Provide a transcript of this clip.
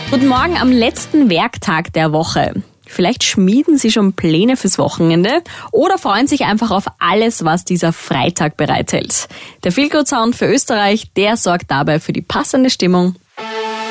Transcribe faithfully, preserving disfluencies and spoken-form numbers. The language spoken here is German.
Guten Morgen am letzten Werktag der Woche. Vielleicht schmieden Sie schon Pläne fürs Wochenende oder freuen sich einfach auf alles, was dieser Freitag bereithält. Der Feel Good Sound für Österreich, der sorgt dabei für die passende Stimmung